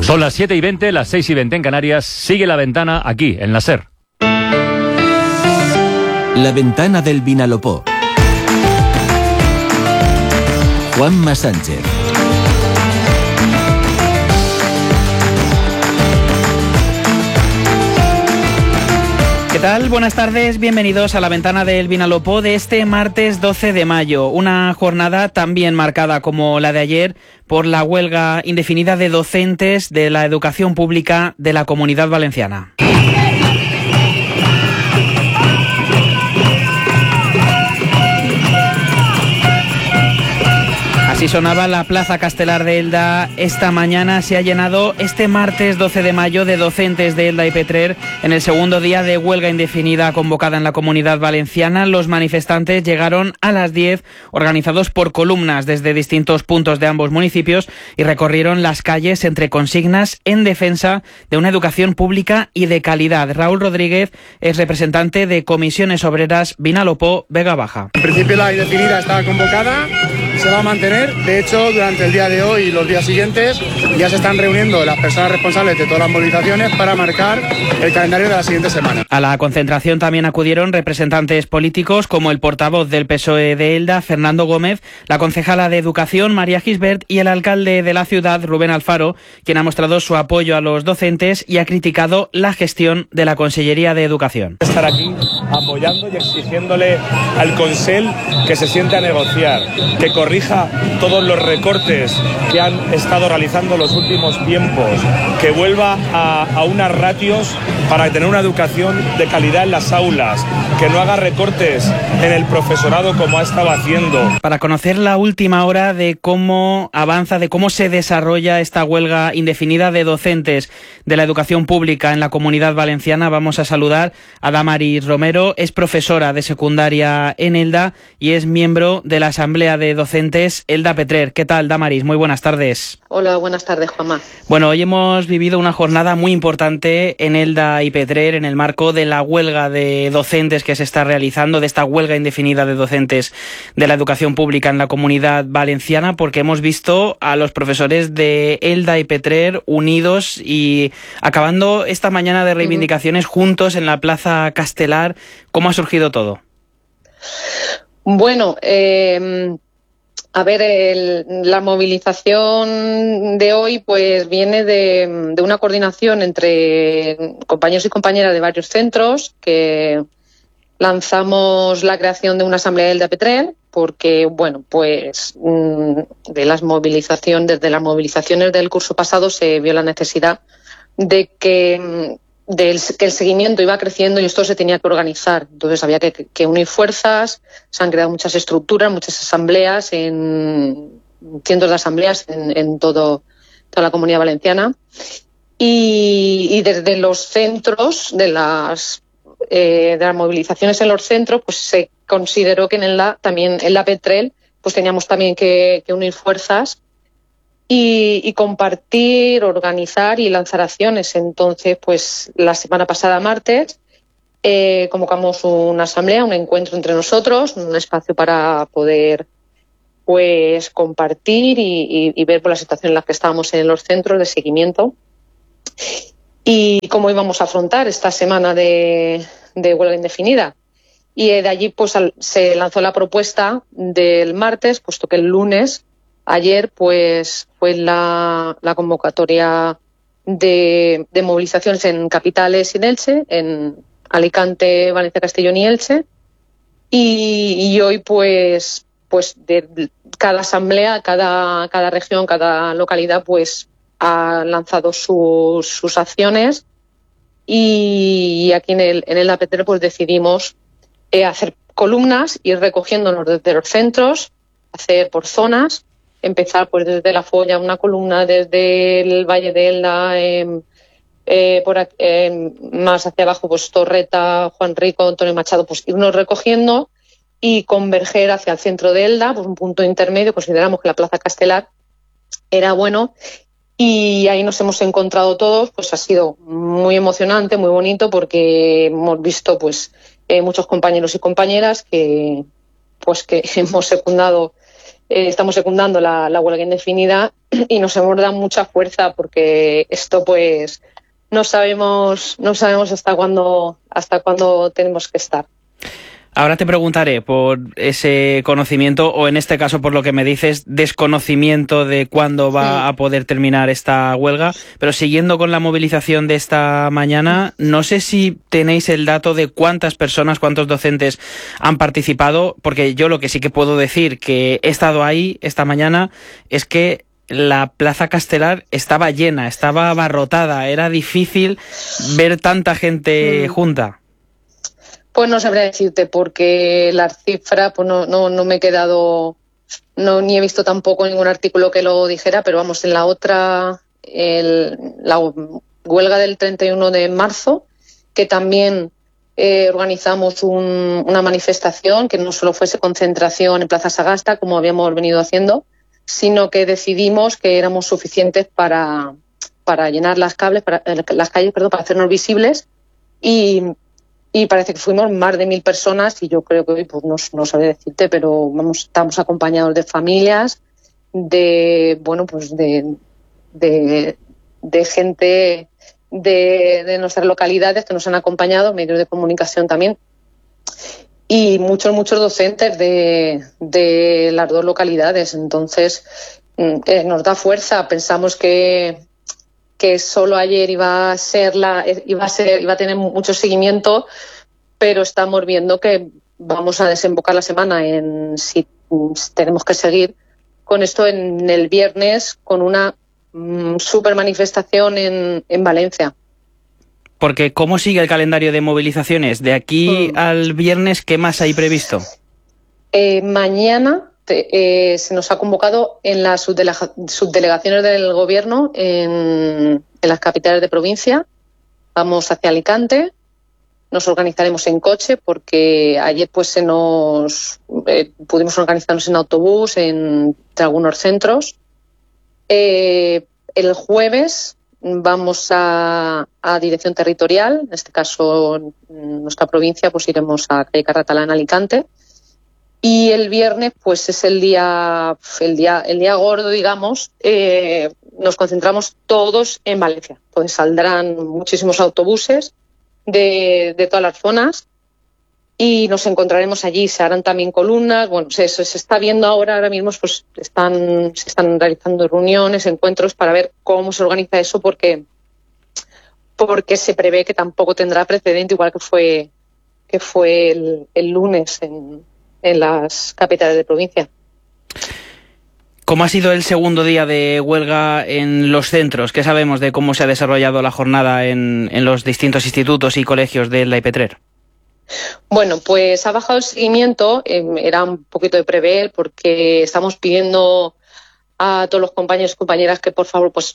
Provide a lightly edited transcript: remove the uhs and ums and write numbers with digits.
Son las 7:20, las 6:20 en Canarias. Sigue La Ventana aquí, en la SER. La Ventana del Vinalopó. Juanma Sánchez. ¿Qué tal? Buenas tardes, bienvenidos a La Ventana del Vinalopó de este martes 12 de mayo. Una jornada también marcada como la de ayer por la huelga indefinida de docentes de la educación pública de la Comunidad Valenciana. Así sonaba la Plaza Castelar de Elda. Esta mañana se ha llenado este martes 12 de mayo de docentes de Elda y Petrer en el segundo día de huelga indefinida convocada en la Comunidad Valenciana. Los manifestantes llegaron a las 10, organizados por columnas desde distintos puntos de ambos municipios, y recorrieron las calles entre consignas en defensa de una educación pública y de calidad. Raúl Rodríguez es representante de Comisiones Obreras Vinalopó Vega Baja. En principio la indefinida está convocada, se va a mantener. De hecho, durante el día de hoy y los días siguientes ya se están reuniendo las personas responsables de todas las movilizaciones para marcar el calendario de la siguiente semana. A la concentración también acudieron representantes políticos como el portavoz del PSOE de Elda, Fernando Gómez, la concejala de Educación, María Gisbert, y el alcalde de la ciudad, Rubén Alfaro, quien ha mostrado su apoyo a los docentes y ha criticado la gestión de la Consellería de Educación. Estar aquí apoyando y exigiéndole al Consell que se siente a negociar, que corrija todos los recortes que han estado realizando los últimos tiempos, que vuelva a unas ratios para tener una educación de calidad en las aulas, que no haga recortes en el profesorado como ha estado haciendo. Para conocer la última hora de cómo avanza, de cómo se desarrolla esta huelga indefinida de docentes de la educación pública en la Comunidad Valenciana, vamos a saludar a Damaris Romero. Es profesora de secundaria en Elda y es miembro de la Asamblea de Docentes Elda Petrer. ¿Qué tal, Damaris? Muy buenas tardes. Hola, buenas tardes, Juanma. Bueno, hoy hemos vivido una jornada muy importante en Elda y Petrer en el marco de la huelga de docentes que se está realizando, de esta huelga indefinida de docentes de la educación pública en la Comunidad Valenciana, porque hemos visto a los profesores de Elda y Petrer unidos y acabando esta mañana de reivindicaciones juntos en la Plaza Castelar. ¿Cómo ha surgido todo? Bueno, a ver, la movilización de hoy pues viene de una coordinación entre compañeros y compañeras de varios centros, que lanzamos la creación de una asamblea de Elda Petrer, porque, bueno, pues desde las movilizaciones del curso pasado se vio la necesidad de que el seguimiento iba creciendo y esto se tenía que organizar. Entonces había que unir fuerzas. Se han creado muchas estructuras, muchas asambleas, cientos de asambleas en toda la Comunidad Valenciana. Y desde los centros, de las movilizaciones en los centros, pues se consideró que también en la Petrer pues teníamos también que unir fuerzas y compartir, organizar y lanzar acciones. Entonces, pues la semana pasada, martes, convocamos una asamblea, un encuentro entre nosotros, un espacio para poder pues compartir y ver por la situación en la que estábamos en los centros de seguimiento y cómo íbamos a afrontar esta semana de huelga indefinida. Y de allí pues se lanzó la propuesta del martes, puesto que el lunes, ayer, pues fue la convocatoria de movilizaciones en capitales y en Elche, en Alicante, Valencia, Castellón y Elche. Y hoy, pues de cada asamblea, cada región, cada localidad, pues ha lanzado sus acciones. Y aquí en el Petrer pues decidimos hacer columnas, ir recogiéndonos desde los centros, hacer por zonas. Empezar pues desde La Folla, una columna desde el Valle de Elda, por aquí, más hacia abajo pues Torreta, Juan Rico, Antonio Machado, pues irnos recogiendo y converger hacia el centro de Elda, pues un punto intermedio. Consideramos que la Plaza Castelar era bueno y ahí nos hemos encontrado todos. Pues ha sido muy emocionante, muy bonito, porque hemos visto pues muchos compañeros y compañeras que hemos secundado estamos secundando la huelga indefinida y nos hemos dado mucha fuerza porque esto pues no sabemos hasta cuándo tenemos que estar. Ahora te preguntaré por ese conocimiento, o en este caso por lo que me dices, desconocimiento de cuándo va a poder terminar esta huelga, pero siguiendo con la movilización de esta mañana, no sé si tenéis el dato de cuántas personas, cuántos docentes han participado, porque yo lo que sí que puedo decir, que he estado ahí esta mañana, es que la Plaza Castelar estaba llena, estaba abarrotada, era difícil ver tanta gente junta. Pues no sabría decirte porque las cifras pues no me he quedado, ni he visto tampoco ningún artículo que lo dijera, pero vamos, en la otra, la huelga del 31 de marzo, que también organizamos una manifestación que no solo fuese concentración en Plaza Sagasta, como habíamos venido haciendo, sino que decidimos que éramos suficientes para llenar las calles, para hacernos visibles y parece que fuimos más de 1.000 personas y yo creo que hoy pues no sabré decirte, pero estamos acompañados de familias, de gente de nuestras localidades que nos han acompañado, medios de comunicación también, y muchos docentes de las dos localidades. Entonces nos da fuerza. Pensamos que solo ayer iba a tener mucho seguimiento, pero estamos viendo que vamos a desembocar la semana en si tenemos que seguir con esto en el viernes con una super manifestación en Valencia. Porque ¿cómo sigue el calendario de movilizaciones? De aquí al viernes, ¿qué más hay previsto? Mañana se nos ha convocado en las subdelegaciones del Gobierno en las capitales de provincia. Vamos hacia Alicante, nos organizaremos en coche porque ayer pues pudimos organizarnos en autobús entre algunos centros. El jueves vamos a dirección territorial, en este caso en nuestra provincia pues iremos a calle Carratalá en Alicante. Y el viernes, pues es el día gordo, digamos. Nos concentramos todos en Valencia. Pues saldrán muchísimos autobuses de todas las zonas y nos encontraremos allí. Se harán también columnas. Bueno, se está viendo ahora mismo, pues se están realizando reuniones, encuentros para ver cómo se organiza eso, porque se prevé que tampoco tendrá precedente, igual que fue el lunes en las capitales de provincia. ¿Cómo ha sido el segundo día de huelga en los centros? ¿Qué sabemos de cómo se ha desarrollado la jornada en los distintos institutos y colegios de Elda y Petrer? Bueno, pues ha bajado el seguimiento, era un poquito de prever porque estamos pidiendo a todos los compañeros y compañeras que por favor pues